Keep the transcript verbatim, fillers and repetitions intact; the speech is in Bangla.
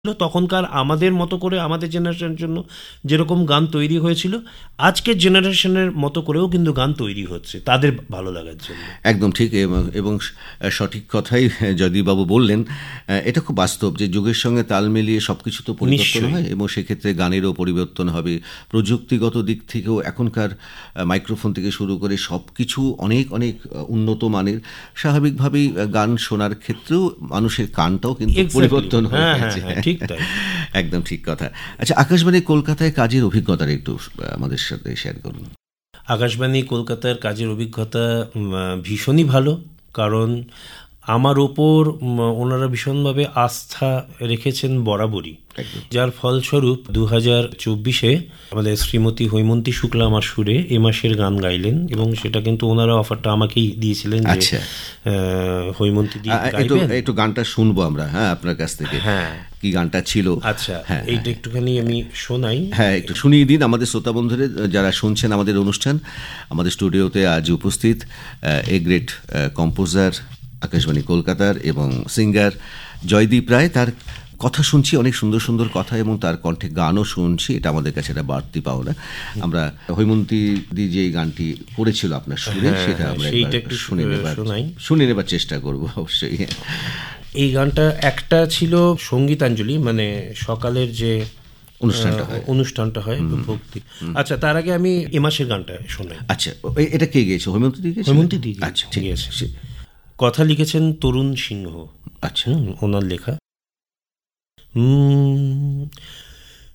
তখনকার আমাদের মতো করে আমাদের জেনারেশনের জন্য যেরকম গান তৈরি হয়েছিল, আজকের জেনারেশনের মতো করেও কিন্তু গান তৈরি হচ্ছে তাদের ভালো লাগার জন্য। একদম ঠিক, এবং সঠিক কথাই জয়দীপবাবু বললেন। এটা খুব বাস্তব যে যুগের সঙ্গে তাল মিলিয়ে সব কিছু তো পরিবর্তন হয়, এবং সেক্ষেত্রে গানেরও পরিবর্তন হবে। প্রযুক্তিগত দিক থেকেও এখনকার মাইক্রোফোন থেকে শুরু করে সব কিছু অনেক অনেক উন্নত মানের। স্বাভাবিকভাবেই গান শোনার ক্ষেত্রেও মানুষের কানটাও কিন্তু পরিবর্তন হয়ে গেছে। একদম ঠিক কথা। আচ্ছা, আকাশবাণী কলকাতায় কাজের অভিজ্ঞতাটা একটু আমাদের সাথে শেয়ার করুন। আকাশবাণী কলকাতার কাজের অভিজ্ঞতা ভীষণই ভালো, কারণ আমার ওপর ওনারা ভীষণভাবে আস্থা রেখেছেন বরাবরই, যার ফলস্বরূপ দু হাজার চব্বিশে আমাদের শ্রীমতী হৈমন্তী শুক্লা আমার সুরে এ মাসের গান গাইলেন, এবং সেটা কিন্তু ওনারা অফারটা আমাকেই দিয়েছিলেন যে হৈমন্তী দি গাইবেন। একটু গানটা শুনবো আমরা, হ্যাঁ, আপনার কাছ থেকে। হ্যাঁ, কি গানটা ছিল? আচ্ছা, এইটা একটুখানি আমি শোনাই। হ্যাঁ, একটু শুনিয়ে দিন আমাদের শ্রোতা বন্ধুদের যারা শুনছেন আমাদের অনুষ্ঠান। আমাদের স্টুডিওতে আজ উপস্থিত এ গ্রেট কম্পোজার আকাশবাণী কলকাতার এবং সিঙ্গার জয়দীপ রায়। তার কথা শুনছি, অনেক সুন্দর সুন্দর কথা, এবং তার কণ্ঠে গানও শুনছি। এটা আমাদের কাছে একটা বাড়তি পাওনা। আমরা হৈমন্তী দি যে গানটি করেছিল আপনার সুরে, সেটা আমরা একটু শুনে নেবার শুনে নেবার চেষ্টা করবো অবশ্যই। এই গানটা একটা ছিল সঙ্গীতাঞ্জলি, মানে সকালের যে অনুষ্ঠানটা হয় অনুষ্ঠানটা হয় ভক্তি। আচ্ছা, তার আগে আমি এ মাসের গানটা শোনাই। আচ্ছা, এটা কে গেয়েছে? হৈমন্তী দি গেছে? হৈমন্তী দি। আচ্ছা, ঠিক আছে। কথা লিখেছেন তরুণ সিংহ। আচ্ছা, ওনার লেখা।